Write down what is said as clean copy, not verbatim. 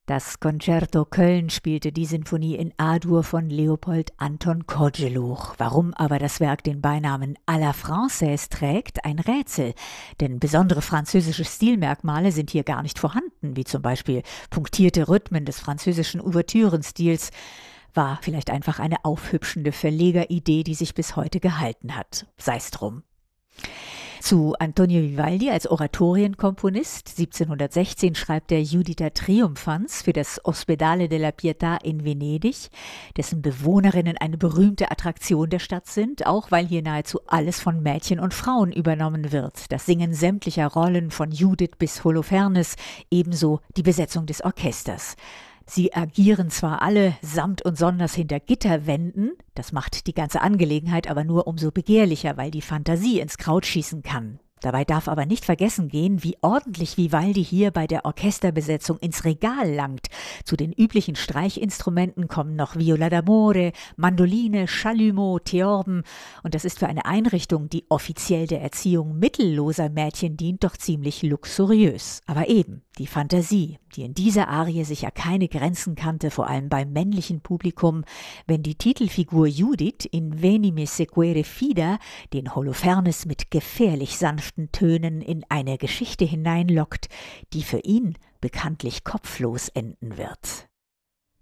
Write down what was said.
Das Concerto Köln spielte die Sinfonie in A-Dur von Leopold Anton Kozeluch. Warum aber das Werk den Beinamen à la Française trägt, ein Rätsel. Denn besondere französische Stilmerkmale sind hier gar nicht vorhanden, wie zum Beispiel punktierte Rhythmen des französischen Ouvertürenstils. War vielleicht einfach eine aufhübschende Verlegeridee, die sich bis heute gehalten hat. Sei's drum. Zu Antonio Vivaldi als Oratorienkomponist 1716 schreibt er Juditha Triumphans für das Ospedale della Pietà in Venedig, dessen Bewohnerinnen eine berühmte Attraktion der Stadt sind, auch weil hier nahezu alles von Mädchen und Frauen übernommen wird. Das Singen sämtlicher Rollen von Judith bis Holofernes, ebenso die Besetzung des Orchesters. Sie agieren zwar alle samt und sonders hinter Gitterwänden, das macht die ganze Angelegenheit aber nur umso begehrlicher, weil die Fantasie ins Kraut schießen kann. Dabei darf aber nicht vergessen gehen, wie ordentlich Vivaldi hier bei der Orchesterbesetzung ins Regal langt. Zu den üblichen Streichinstrumenten kommen noch Viola d'amore, Mandoline, Chalumeau, Theorben. Und das ist für eine Einrichtung, die offiziell der Erziehung mittelloser Mädchen dient, doch ziemlich luxuriös. Aber eben, die Fantasie, die in dieser Arie sicher keine Grenzen kannte, vor allem beim männlichen Publikum, wenn die Titelfigur Judith in Veni mi sequere fida den Holofernes mit gefährlich sanften Tönen in eine Geschichte hineinlockt, die für ihn bekanntlich kopflos enden wird.